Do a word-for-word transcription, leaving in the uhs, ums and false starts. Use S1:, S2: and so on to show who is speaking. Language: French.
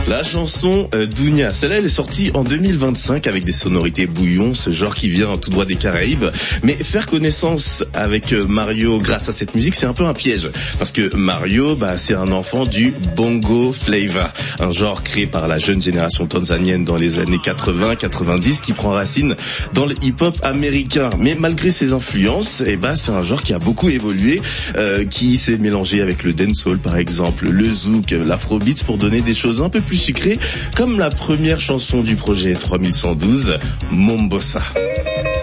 S1: La chanson euh, Dounia, celle-là elle est sortie en deux mille vingt-cinq avec des sonorités bouillon, ce genre qui vient tout droit des Caraïbes. Mais faire connaissance avec euh, Mario grâce à cette musique, c'est un peu un piège. Parce que Mario, bah, c'est un enfant du bongo flava, un genre créé par la jeune génération tanzanienne dans les années quatre-vingts quatre-vingt-dix qui prend racine dans le hip-hop américain. Mais malgré ses influences, eh bah, c'est un genre qui a beaucoup évolué, euh, qui s'est mélangé avec le dancehall par exemple, le zouk, l'afrobeat pour donner des choses un peu plus sucrées, comme la première chanson du projet trois mille cent douze, Mombosa.